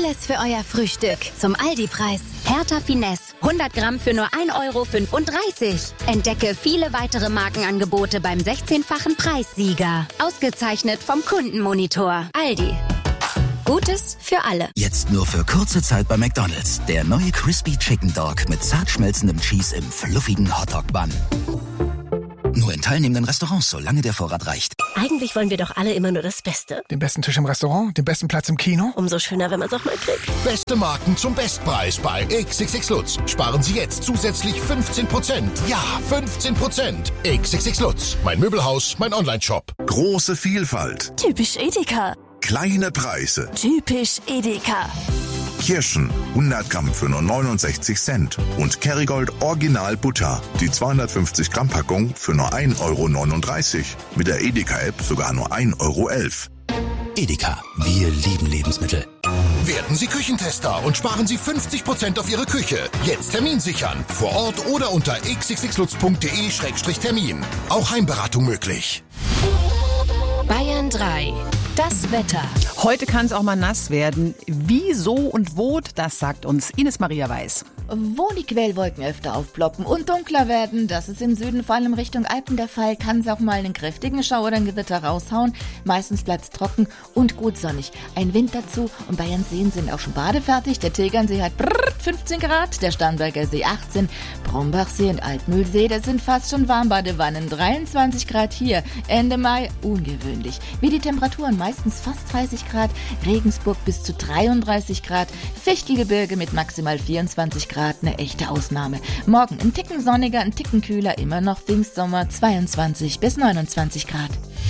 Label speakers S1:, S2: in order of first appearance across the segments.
S1: Alles für euer Frühstück zum Aldi-Preis. Hertha Finesse, 100 Gramm für nur 1,35 €. Entdecke viele weitere Markenangebote beim 16-fachen Preissieger. Ausgezeichnet vom Kundenmonitor. Aldi. Gutes für alle.
S2: Jetzt nur für kurze Zeit bei McDonald's. Der neue Crispy Chicken Dog mit zart schmelzendem Cheese im fluffigen Hotdog-Bun. Nur in teilnehmenden Restaurants, solange der Vorrat reicht.
S3: Eigentlich wollen wir doch alle immer nur das Beste.
S4: Den besten Tisch im Restaurant, den besten Platz im Kino.
S3: Umso schöner, wenn man es auch mal kriegt.
S5: Beste Marken zum Bestpreis bei XXX Lutz. Sparen Sie jetzt zusätzlich 15%. Ja, 15%. XXX Lutz. Mein Möbelhaus, mein Onlineshop.
S6: Große Vielfalt.
S3: Typisch Edeka.
S6: Kleine Preise.
S3: Typisch Edeka.
S6: Kirschen, 100 Gramm für nur 69 Cent. Und Kerrygold Original Butter, die 250 Gramm Packung für nur 1,39 €. Mit der Edeka-App sogar nur 1,11 €.
S2: Edeka, wir lieben Lebensmittel.
S5: Werden Sie Küchentester und sparen Sie 50% auf Ihre Küche. Jetzt Termin sichern. Vor Ort oder unter xxxlutz.de/termin. Auch Heimberatung möglich.
S1: Bayern 3. Das Wetter.
S7: Heute kann es auch mal nass werden. Wieso und wo, das sagt uns Ines Maria Weiß.
S8: Wo die Quellwolken öfter aufploppen und dunkler werden, das ist im Süden vor allem Richtung Alpen der Fall, kann es auch mal einen kräftigen Schauer oder ein Gewitter raushauen. Meistens bleibt es trocken und gut sonnig. Ein Wind dazu und Bayerns Seen sind auch schon badefertig. Der Tegernsee hat 15 Grad, der Starnberger See 18, Brombachsee und Altmühlsee, das sind fast schon Warmbadewannen. 23 Grad hier, Ende Mai, ungewöhnlich. Wie die Temperaturen, meistens fast 30 Grad, Regensburg bis zu 33 Grad, Fichtelgebirge mit maximal 24 Grad, eine echte Ausnahme. Morgen ein Ticken sonniger, ein Ticken kühler, immer noch Pfingstsommer, 22 bis 29 Grad.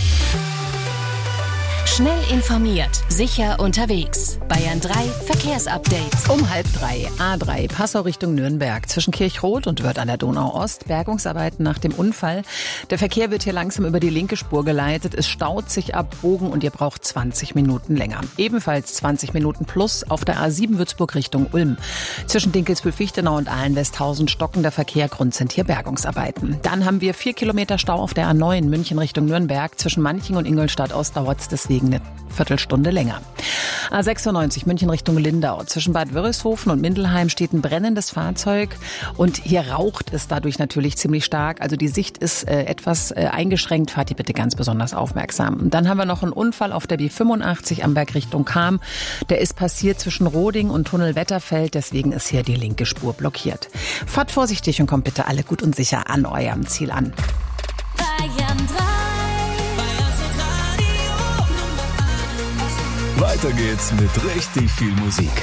S1: Schnell informiert, sicher unterwegs. Bayern 3 Verkehrsupdate.
S7: Um 2:30 A3 Passau Richtung Nürnberg. Zwischen Kirchroth und Wörth an der Donau-Ost. Bergungsarbeiten nach dem Unfall. Der Verkehr wird hier langsam über die linke Spur geleitet. Es staut sich ab Bogen und ihr braucht 20 Minuten länger. Ebenfalls 20 Minuten plus auf der A7 Würzburg Richtung Ulm. Zwischen Dinkelsbühl-Fichtenau und Ahlen-Westhausen stockender Verkehr. Grund sind hier Bergungsarbeiten. Dann haben wir 4 Kilometer Stau auf der A9 München Richtung Nürnberg. Zwischen Manching und Ingolstadt-Ost dauert es deswegen eine Viertelstunde länger. A96 München Richtung Lindau. Zwischen Bad Wörishofen und Mindelheim steht ein brennendes Fahrzeug und hier raucht es dadurch natürlich ziemlich stark. Also die Sicht ist etwas eingeschränkt. Fahrt ihr bitte ganz besonders aufmerksam. Und dann haben wir noch einen Unfall auf der B85 Amberg Richtung Cham. Der ist passiert zwischen Roding und Tunnel Wetterfeld. Deswegen ist hier die linke Spur blockiert. Fahrt vorsichtig und kommt bitte alle gut und sicher an eurem Ziel an.
S1: Bayern 3.
S9: Weiter geht's mit richtig viel Musik.